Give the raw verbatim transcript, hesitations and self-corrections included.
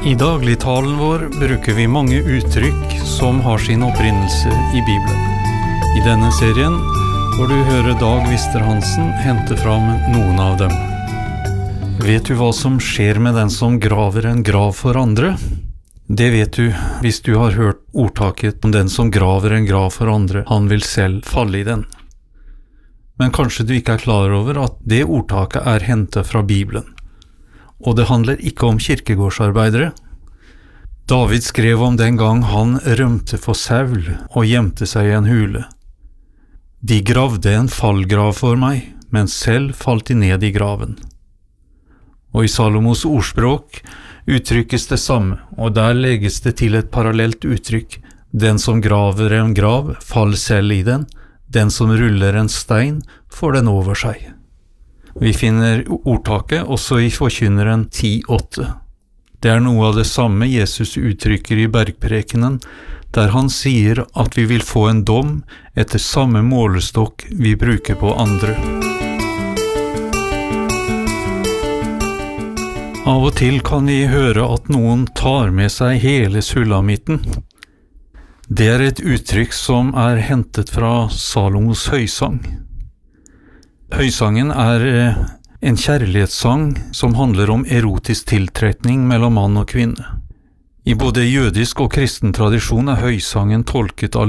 I dagligtalen vår bruker vi mange uttrykk som har sin opprinnelse i Bibelen. I denne serien får du høre Dag Vister-Hansen hente fram noen av dem. Vet du hva som skjer med den som graver en grav for andre? Det vet du hvis du har hørt ordtaket om den som graver en grav for andre, han vil selv falle i den. Men kanskje du ikke er klar over at det ordtaket er hentet fra Bibelen. Og det handler ikke om kirkegårdsarbeidere. David skrev om den gang han rømte for Saul og gjemte seg i en hule. De gravde en fallgrav for meg, men selv falt de ned i graven. Og i Salomos ordspråk uttrykkes det samme, og der legges det til et parallelt uttrykk. Den som graver en grav, fall selv i den. Den som ruller en stein, får den over seg. Vi finner ordtaket også i Forkynneren ti åtte. Det er noe av det samme Jesus uttrykker i bergprekenen, der han sier at vi vil få en dom etter samme målestokk vi bruker på andre. Av og til kan vi høre at noen tar med seg hele sulamitten. Det er et uttrykk som er hentet fra Salomos høysang. Høysangen er en kjærlighetssang som handler om erotisk tiltrekning mellom mann og kvinne. I både jødisk og kristen tradisjon er høysangen tolket av